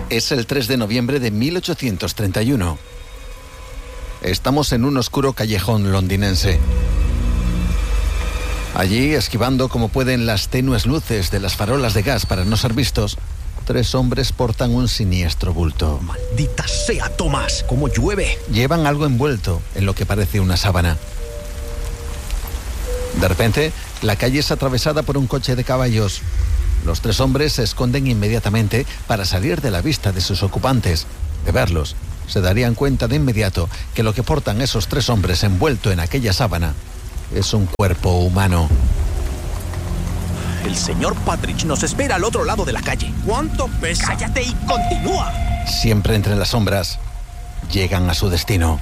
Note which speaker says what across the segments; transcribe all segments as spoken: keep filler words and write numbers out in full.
Speaker 1: Es el tres de noviembre de mil ochocientos treinta y uno. Estamos en un oscuro callejón londinense. Allí, esquivando como pueden las tenues luces de las farolas de gas para no ser vistos, tres hombres portan un siniestro bulto.
Speaker 2: ¡Maldita sea, Tomás! ¡Cómo llueve!
Speaker 1: Llevan algo envuelto en lo que parece una sábana. De repente, la calle es atravesada por un coche de caballos. Los tres hombres se esconden inmediatamente para salir de la vista de sus ocupantes. De verlos, se darían cuenta de inmediato que lo que portan esos tres hombres envuelto en aquella sábana es un cuerpo humano.
Speaker 2: El señor Patridge nos espera al otro lado de la calle. ¿Cuánto pesa? ¡Cállate y continúa!
Speaker 1: Siempre entre las sombras, llegan a su destino.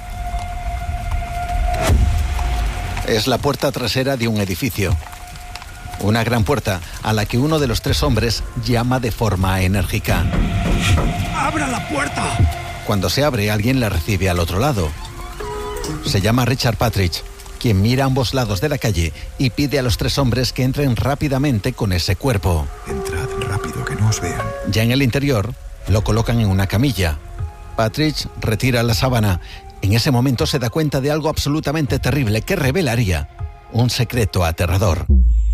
Speaker 1: Es la puerta trasera de un edificio. Una gran puerta a la que uno de los tres hombres llama de forma enérgica.
Speaker 2: ¡Abra la puerta!
Speaker 1: Cuando se abre, alguien la recibe al otro lado. Se llama Richard Patridge, quien mira a ambos lados de la calle y pide a los tres hombres que entren rápidamente con ese cuerpo.
Speaker 3: Entrad rápido, que no os vean.
Speaker 1: Ya en el interior, lo colocan en una camilla. Patridge retira la sábana. En ese momento se da cuenta de algo absolutamente terrible que revelaría un secreto aterrador.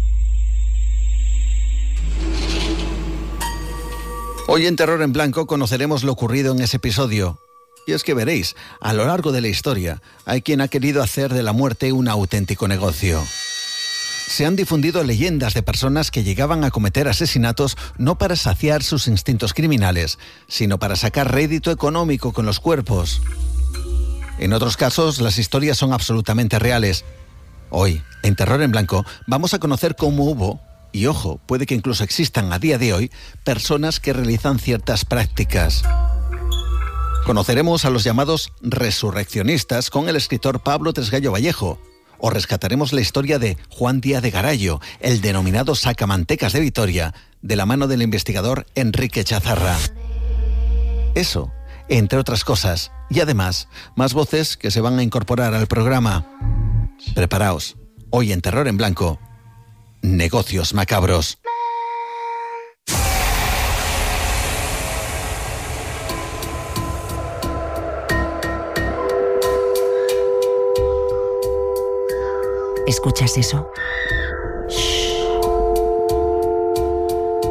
Speaker 1: Hoy en Terror en Blanco conoceremos lo ocurrido en ese episodio. Y es que veréis, a lo largo de la historia, hay quien ha querido hacer de la muerte un auténtico negocio. Se han difundido leyendas de personas que llegaban a cometer asesinatos no para saciar sus instintos criminales, sino para sacar rédito económico con los cuerpos. En otros casos, las historias son absolutamente reales. Hoy, en Terror en Blanco, vamos a conocer cómo hubo, y ojo, puede que incluso existan a día de hoy, personas que realizan ciertas prácticas. Conoceremos a los llamados resurreccionistas con el escritor Pablo Tresgallo Vallejo, o rescataremos la historia de Juan Díaz de Garayo, el denominado sacamantecas de Vitoria, de la mano del investigador Enrique Chazarra. Eso, entre otras cosas, y además, más voces que se van a incorporar al programa. Preparaos, hoy en Terror en Blanco, negocios macabros.
Speaker 4: ¿Escuchas eso? Shh.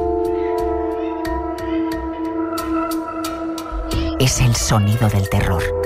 Speaker 4: Es el sonido del terror.